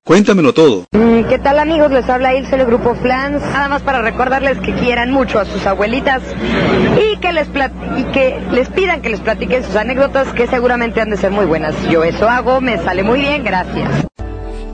Cuéntamelo todo. ¿Qué tal, amigos? Les habla Ilse del Grupo Flans. Nada más para recordarles que quieran mucho a sus abuelitas y que les pidan que les platiquen sus anécdotas, que seguramente han de ser muy buenas. Yo eso hago, me sale muy bien, gracias.